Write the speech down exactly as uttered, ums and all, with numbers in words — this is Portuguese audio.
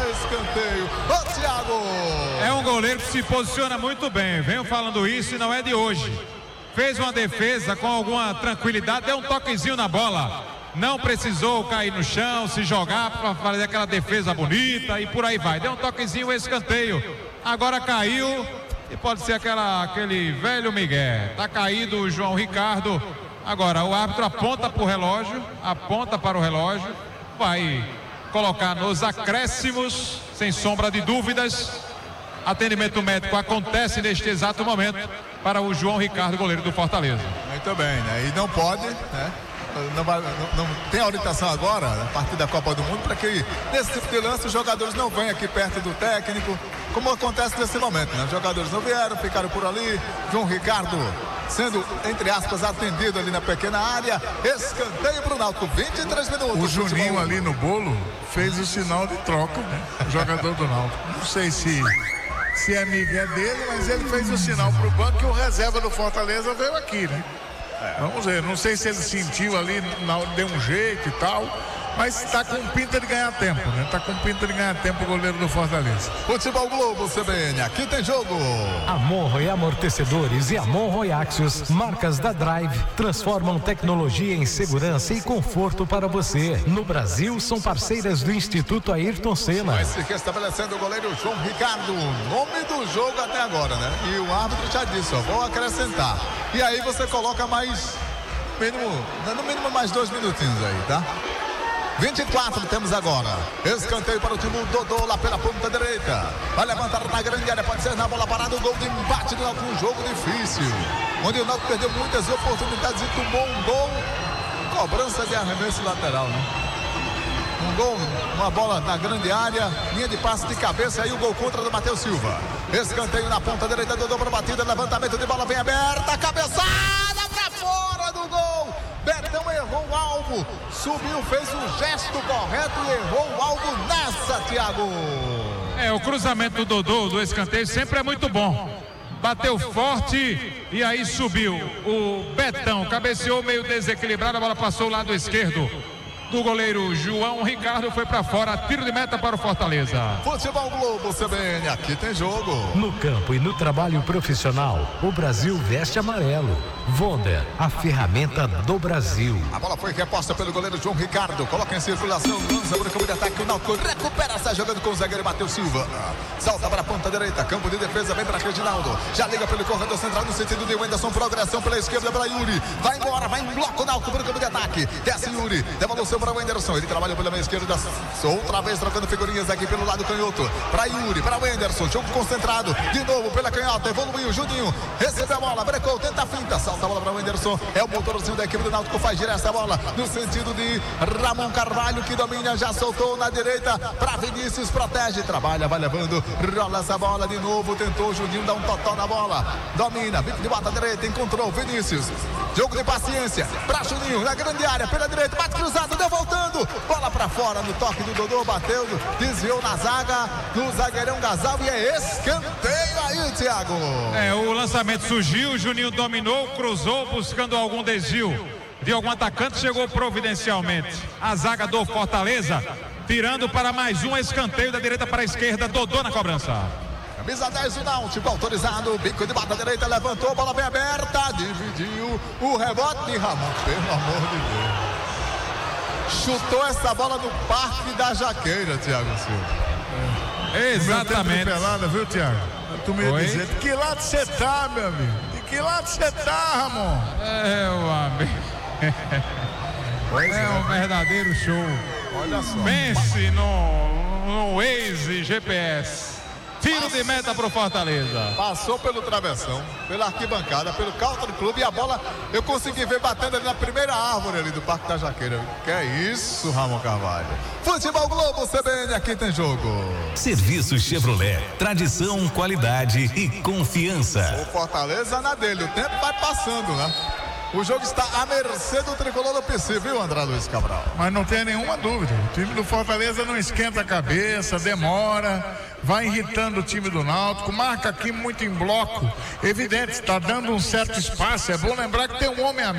escanteio. Ô, Thiago! É um goleiro que se posiciona muito bem. Venho falando isso e não é de hoje. Fez uma defesa com alguma tranquilidade, deu um toquezinho na bola. Não precisou cair no chão, se jogar para fazer aquela defesa bonita e por aí vai. Deu um toquezinho, escanteio. Agora caiu e pode ser aquela, aquele velho Miguel. Tá caído o João Ricardo. Agora o árbitro aponta para o relógio, aponta para o relógio, vai colocar nos acréscimos, sem sombra de dúvidas. Atendimento médico acontece neste exato momento para o João Ricardo, goleiro do Fortaleza. Muito bem, né? E não pode, né? Não, vai, não, não tem a orientação agora, a partir da Copa do Mundo, para que nesse tipo de lance os jogadores não venham aqui perto do técnico, como acontece nesse momento, né? Os jogadores não vieram, ficaram por ali. João Ricardo sendo, entre aspas, atendido ali na pequena área. Escanteio para o Náutico, vinte e três minutos. O Juninho ali no bolo fez o sinal de troca, né? O jogador do Náutico. Não sei se, se é Miguel dele, mas ele fez o sinal para o banco e o reserva do Fortaleza veio aqui, né? É. Vamos ver, não sei se ele sentiu ali, deu um jeito e tal, mas está com pinta de ganhar tempo, né? Está com pinta de ganhar tempo o goleiro do Fortaleza. Futebol Globo, C B N, aqui tem jogo. Amorro e Amortecedores e Amorro e Axios, marcas da Drive, transformam tecnologia em segurança e conforto para você. No Brasil, são parceiras do Instituto Ayrton Senna. Vai se restabelecendo o goleiro João Ricardo, nome do jogo até agora, né? E o árbitro já disse, ó, vou acrescentar. E aí você coloca mais, mínimo, no mínimo mais dois minutinhos aí, tá? vinte e quatro temos agora. Escanteio para o time do Dodô lá pela ponta direita. Vai levantar na grande área, pode ser na bola parada. O gol de embate do Náutico, um jogo difícil, onde o Náutico perdeu muitas oportunidades e tomou um gol. Cobrança de arremesso lateral, né? Um gol, uma bola na grande área, linha de passe de cabeça, aí o gol contra do Matheus Silva. Escanteio na ponta direita, Dodô para batida, levantamento de bola, vem aberta, cabeçada para fora do gol. Betão errou o alvo, subiu, fez o gesto correto e errou o alvo nessa, Thiago. É, o cruzamento do Dodô, do escanteio, sempre é muito bom. Bateu forte e aí subiu. O Betão cabeceou meio desequilibrado, a bola passou o lado esquerdo do goleiro João Ricardo, foi para fora, tiro de meta para o Fortaleza. Futebol Globo, C B N, aqui tem jogo. No campo e no trabalho profissional, o Brasil veste amarelo. Wonder, a ferramenta do Brasil. A bola foi reposta pelo goleiro João Ricardo, coloca em circulação, lança para o campo de ataque, o Náutico recupera, está jogando com o zagueiro Matheus Silva. Salta para a ponta direita, campo de defesa, vem para Reginaldo, já liga pelo corredor central no sentido de Wenderson, progressão pela esquerda para Yuri, vai embora, vai em bloco o Náutico para o campo de ataque, desce Yuri, devolução para o Wenderson, ele trabalha pela meia esquerda, outra vez trocando figurinhas aqui pelo lado canhoto, para Yuri, para o Wenderson, jogo concentrado, de novo pela canhota, evoluiu, Juninho, recebeu a bola, brecou, tenta a finta, salta a bola para o Wenderson, é o motorzinho da equipe do Náutico, faz girar essa bola no sentido de Ramon Carvalho, que domina, já soltou na direita para Vinícius, protege, trabalha, vai levando, rola essa bola de novo, tentou o Juninho dar um totó na bola, domina, Vitor de bota direita, encontrou Vinícius, jogo de paciência para Juninho, na grande área, pela direita, bate cruzado, deu voltando, bola para fora no toque do Dodô, bateu, desviou na zaga do zagueirão Gasal e é escanteio aí, Thiago. É, o lançamento surgiu, o Juninho dominou, cruzou, buscando algum desvio de algum atacante, chegou providencialmente a zaga do Fortaleza, tirando para mais um escanteio da direita para a esquerda, Dodô na cobrança. Camisa dez do Náutico, autorizado, bico de bata direita, levantou, bola bem aberta, dividiu o rebote de Ramon, pelo amor de Deus. Chutou essa bola no Parque da Jaqueira, Thiago Silva. É. Exatamente. Pelada, viu, Thiago? Tu me ia dizer, de que lado você tá, meu amigo? De que lado você tá, Ramon? É, o amigo. É um verdadeiro show. Olha só. Pense no, no Waze G P S. Tiro de meta pro Fortaleza. Passou pelo travessão, pela arquibancada, pelo Country Club e a bola eu consegui ver batendo ali na primeira árvore ali do Parque da Jaqueira. Que é isso, Ramon Carvalho. Futebol Globo, C B N, aqui tem jogo. Serviço Chevrolet, tradição, qualidade e confiança. O Fortaleza na dele, o tempo vai passando, né? O jogo está à mercê do tricolor do P C, viu, André Luiz Cabral? Mas não tem nenhuma dúvida. O time do Fortaleza não esquenta a cabeça, demora, vai irritando o time do Náutico, marca aqui muito em bloco. Evidente, está dando um certo espaço. É bom lembrar que tem um homem a